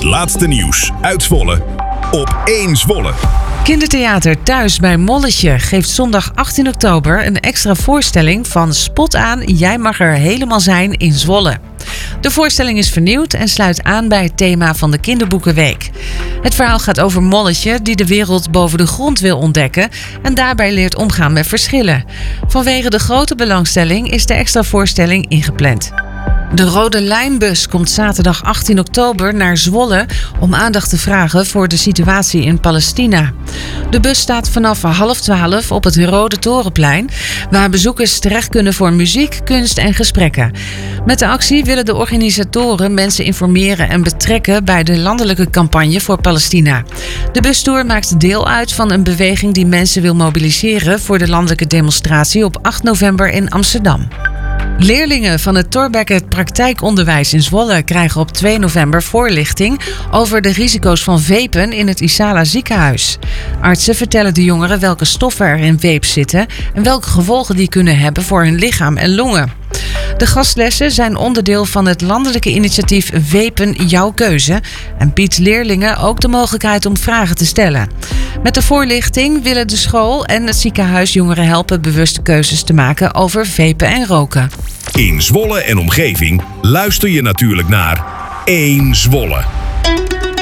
Het laatste nieuws uit Zwolle op 1 Zwolle. Kindertheater Thuis bij Molletje geeft zondag 18 oktober een extra voorstelling van Spot aan, jij mag er helemaal zijn in Zwolle. De voorstelling is vernieuwd en sluit aan bij het thema van de Kinderboekenweek. Het verhaal gaat over Molletje die de wereld boven de grond wil ontdekken en daarbij leert omgaan met verschillen. Vanwege de grote belangstelling is de extra voorstelling ingepland. De Rode Lijnbus komt zaterdag 18 oktober naar Zwolle om aandacht te vragen voor de situatie in Palestina. De bus staat vanaf 11:30 op het Rode Torenplein, waar bezoekers terecht kunnen voor muziek, kunst en gesprekken. Met de actie willen de organisatoren mensen informeren en betrekken bij de landelijke campagne voor Palestina. De bustour maakt deel uit van een beweging die mensen wil mobiliseren voor de landelijke demonstratie op 8 november in Amsterdam. Leerlingen van het Thorbecke praktijkonderwijs in Zwolle krijgen op 2 november voorlichting over de risico's van vapen in het Isala ziekenhuis. Artsen vertellen de jongeren welke stoffen er in vapes zitten en welke gevolgen die kunnen hebben voor hun lichaam en longen. De gastlessen zijn onderdeel van het landelijke initiatief Vapen Jouw Keuze en biedt leerlingen ook de mogelijkheid om vragen te stellen. Met de voorlichting willen de school en het ziekenhuis jongeren helpen bewuste keuzes te maken over vapen en roken. In Zwolle en omgeving luister je natuurlijk naar 1 Zwolle.